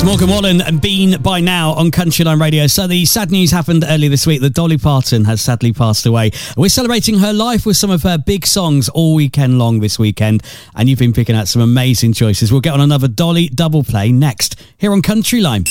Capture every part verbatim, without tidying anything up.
Morgan Wallen and Bean by Now on Countryline Radio. So the sad news happened earlier this week that Dolly Parton has sadly passed away. We're celebrating her life with some of her big songs all weekend long this weekend, and you've been picking out some amazing choices. We'll get on another Dolly double play next here on Countryline.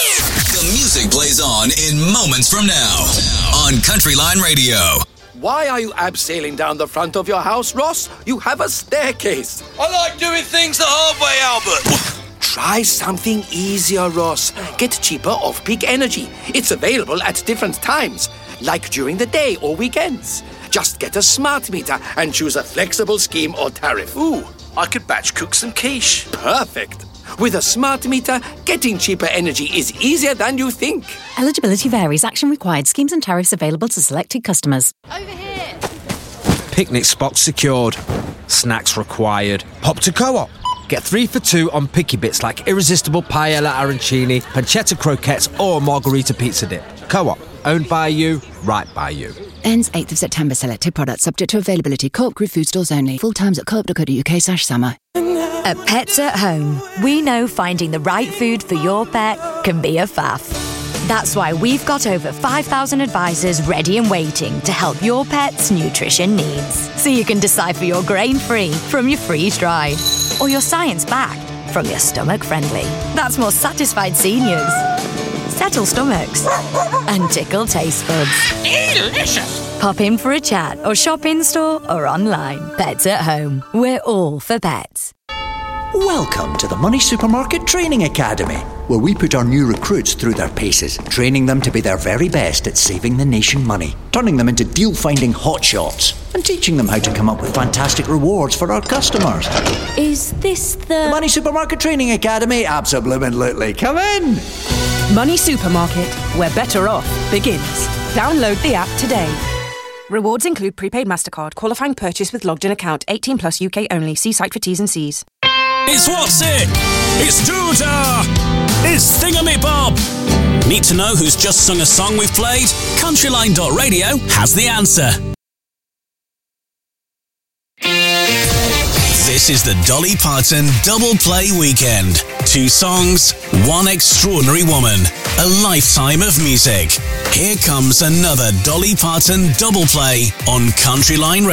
The music plays on in moments from now on Countryline Radio. Why are you abseiling down the front of your house, Ross? You have a staircase. I like doing things the hard way, Albert. Try something easier, Ross. Get cheaper off-peak energy. It's available at different times, like during the day or weekends. Just get a smart meter and choose a flexible scheme or tariff. Ooh, I could batch cook some quiche. Perfect. With a smart meter, getting cheaper energy is easier than you think. Eligibility varies. Action required. Schemes and tariffs available to selected customers. Over here. Picnic spot secured. Snacks required. Pop to Co-op. Get three for two on picky bits like irresistible paella arancini, pancetta croquettes or margarita pizza dip. Co-op. Owned by you, right by you. Ends eighth of September. Selected products subject to availability. Co-op Group food stores only. Full times at co-op dot co dot uk slash summer. At Pets at Home, we know finding the right food for your pet can be a faff. That's why we've got over five thousand advisors ready and waiting to help your pet's nutrition needs. So you can decipher your grain-free from your freeze-dried, or your science-backed from your stomach-friendly. That's more satisfied seniors, settle stomachs, and tickle taste buds. Delicious! Pop in for a chat or shop in-store or online. Pets at Home. We're all for pets. Welcome to the Money Supermarket Training Academy, where we put our new recruits through their paces, training them to be their very best at saving the nation money, turning them into deal-finding hotshots, and teaching them how to come up with fantastic rewards for our customers. Is this the... The Money Supermarket Training Academy? Absolutely. Come in! Money Supermarket, where better off begins. Download the app today. Rewards include prepaid MasterCard, qualifying purchase with logged-in account, eighteen plus U K only. See site for T's and C's. It's What's It? It's Doodah! It's Thingamabob! Need to know who's just sung a song we've played? Countryline dot radio has the answer. This is the Dolly Parton Double Play Weekend. Two songs, one extraordinary woman, a lifetime of music. Here comes another Dolly Parton Double Play on Countryline Radio.